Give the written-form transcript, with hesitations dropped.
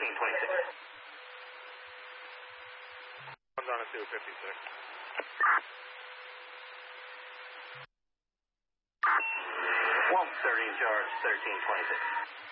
1326. One's on a 256. 130 in charge, 1326.